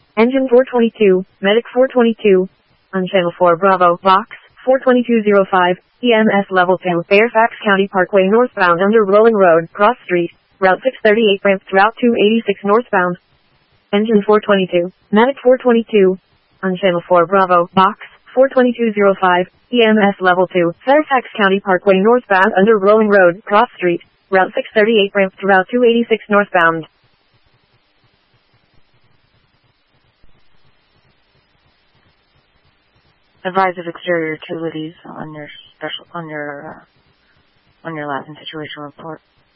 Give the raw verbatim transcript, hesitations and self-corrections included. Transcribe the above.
Engine four twenty-two, Medic four twenty-two. On Channel four Bravo, Box four twenty-two oh five, E M S Level two, Fairfax County Parkway northbound under Rolling Road, Cross Street, Route six thirty-eight ramp to Route two eighty-six northbound. Engine four twenty-two, Medic four twenty-two. On Channel four Bravo, Box four twenty-two oh five, E M S Level two, Fairfax County Parkway northbound under Rolling Road, Cross Street, Route six thirty-eight ramp to Route two eighty-six northbound. Advise of exterior utilities on your special on your uh, on your Latin situation report.